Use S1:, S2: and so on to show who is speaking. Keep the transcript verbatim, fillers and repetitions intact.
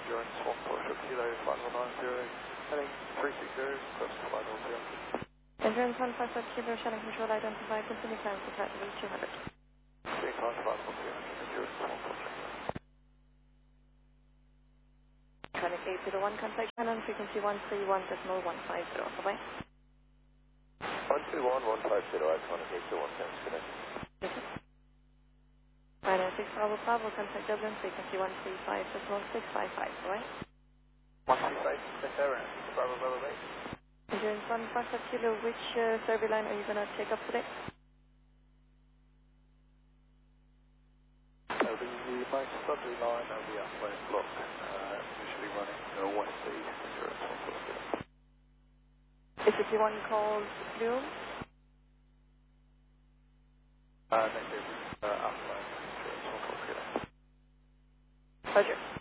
S1: endurance one Foxtrot Kilo five one nine zero, heading three six zero, close to five one zero.
S2: Endurance one Foxtrot Kilo, Shannon control identified, continue climb to Pratt Level two hundred.
S1: Continue climb to five one zero, endurance one Foxtrot.
S2: Tronic eight zero one, contact Shannon, frequency one three one decimal one five zero, bye bye.
S1: one two one one five zero, I Tronic eight zero one, thanks, good night.
S2: Yes, sir. nine nine six Bravo Bravo, contact Dublin, frequency one three five decimal six five five, bye bye.
S1: one three five, Miss Aaron, Bravo Bravo base.
S2: Endurance one Foxtrot Kilo, which uh, survey line are you going to take up today?
S1: Uh, the, the most southerly line of the upward block, uh, usually running uh, west to east, endurance one Foxtrot.
S2: Is it the one called Bloom?
S1: Uh, negative, uh, upline, endurance one Foxtrot.
S2: Roger.